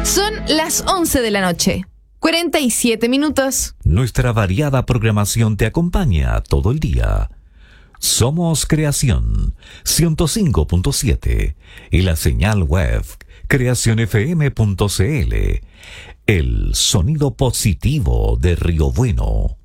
Son las 11 de la noche, 47 minutos. Nuestra variada programación te acompaña todo el día. Somos Creación 105.7 y la señal web creacionfm.cl. El sonido positivo de Río Bueno.